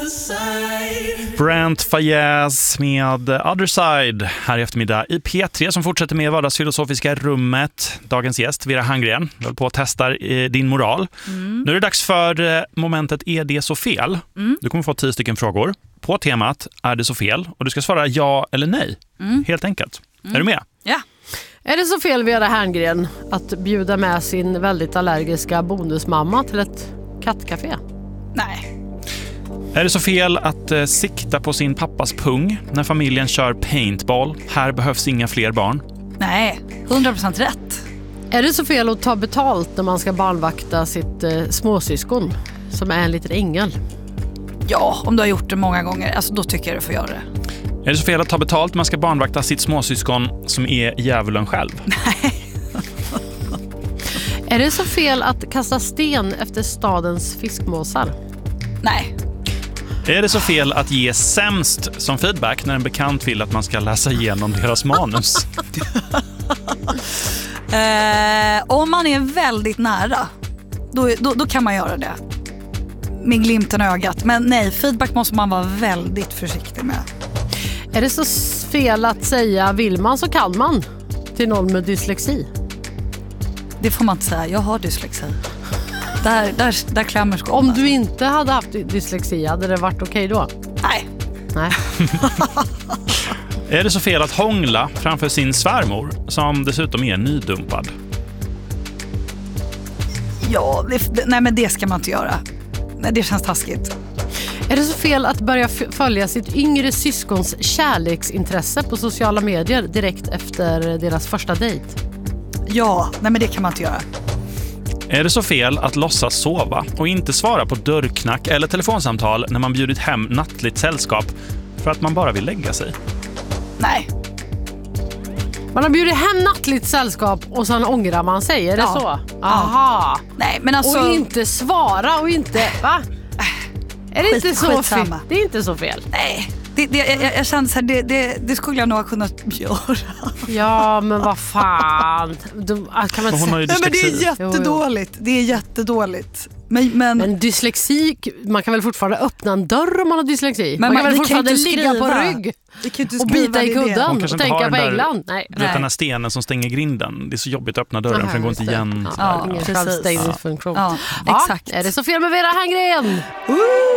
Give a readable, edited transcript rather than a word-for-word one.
Brent Faiyaz med Other Side här i eftermiddag i P3 som fortsätter med vardagsfilosofiska rummet. Dagens gäst, Vera Hangren, håller på att testa din moral. Nu är det dags för momentet Är det så fel? Du kommer få 10 stycken frågor på temat Är det så fel? Och du ska svara ja eller nej. Helt enkelt. Är du med? Ja. Är det så fel, Vera Hangren, att bjuda med sin väldigt allergiska bonusmamma till ett kattcafé? Nej. Är det så fel att sikta på sin pappas pung när familjen kör paintball? Här behövs inga fler barn. Nej, 100% rätt. Är det så fel att ta betalt när man ska barnvakta sitt småsyskon som är en liten ängel? Ja, om du har gjort det många gånger, alltså då tycker jag du får göra det. Är det så fel att ta betalt när man ska barnvakta sitt småsyskon som är djävulen själv? Nej. Är det så fel att kasta sten efter stadens fiskmåsar? Nej. Är det så fel att ge sämst som feedback när en bekant vill att man ska läsa igenom deras manus? Om man är väldigt nära, då kan man göra det. Med glimten i ögat. Men nej, feedback måste man vara väldigt försiktig med. Är det så fel att säga vill man så kan man till någon med dyslexi? Det får man inte säga, jag har dyslexi. Där klämmer skål. Om du inte hade haft dyslexi, hade det varit okej då? Nej. Är det så fel att hångla framför sin svärmor som dessutom är nydumpad? Ja, nej men det ska man inte göra. Nej, det känns taskigt. Är det så fel att börja följa sitt yngre syskons kärleksintresse på sociala medier direkt efter deras första dejt? Ja, nej men det kan man inte göra. Är det så fel att låtsas sova och inte svara på dörrknack eller telefonsamtal när man bjudit hem nattligt sällskap för att man bara vill lägga sig? Nej. Man har bjudit hem nattligt sällskap och sen ångrar man sig, är det så? Aha. Nej, men alltså... Och inte svara och inte... Va? Är det inte så fel? Det är inte så fel. Nej. Jag kände så här, det skulle jag nog ha kunnat göra. Ja, men vad fan. Kan man hon har ju nej, men det dyslexi. är jättedåligt. Det är jättedåligt. Men dyslexi, man kan väl fortfarande öppna en dörr om man har dyslexi? Men man kan väl vi kan fortfarande inte ligga skriva. på rygg och bita i kudden och tänka på England. Nej. Du vet den här stenen som stänger grinden. Det är så jobbigt att öppna dörren för den går inte igen. Ingen självständig funktion. Ja, exakt. Är det så fel med Vera Hangren?